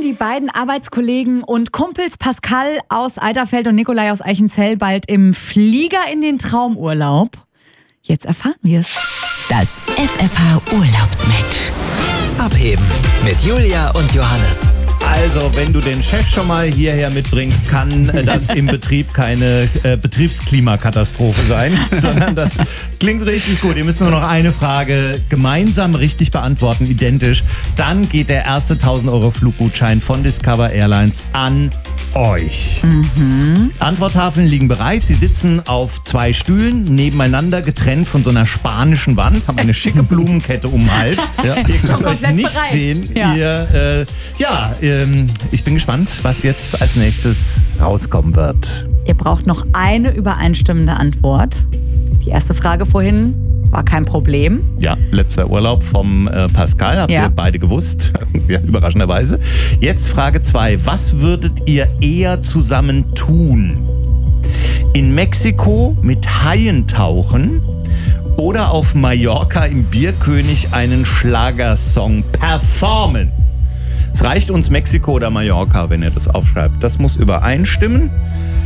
die beiden Arbeitskollegen und Kumpels Pascal aus Eiterfeld und Nikolai aus Eichenzell bald im Flieger in den Traumurlaub? Jetzt erfahren wir es. Das FFH-Urlaubsmatch. Abheben mit Julia und Johannes. Also, wenn du den Chef schon mal hierher mitbringst, kann das im Betrieb keine Betriebsklimakatastrophe sein, sondern das klingt richtig gut. Ihr müsst nur noch eine Frage gemeinsam richtig beantworten, identisch. Dann geht der erste 1.000 Euro Fluggutschein von Discover Airlines an euch. Antworttafeln liegen bereit. Sie sitzen auf 2 Stühlen, nebeneinander, getrennt von so einer spanischen Wand, haben eine schicke Blumenkette um den Hals. Ja. Ihr könnt euch nicht bereit. sehen. Ja. Ich bin gespannt, was jetzt als nächstes rauskommen wird. Ihr braucht noch eine übereinstimmende Antwort. Die erste Frage vorhin war kein Problem. Ja, letzter Urlaub vom Pascal, habt ihr beide gewusst, ja, überraschenderweise. Jetzt Frage 2. Was würdet ihr eher zusammen tun? In Mexiko mit Haien tauchen oder auf Mallorca im Bierkönig einen Schlagersong performen? Es reicht uns Mexiko oder Mallorca, wenn ihr das aufschreibt. Das muss übereinstimmen.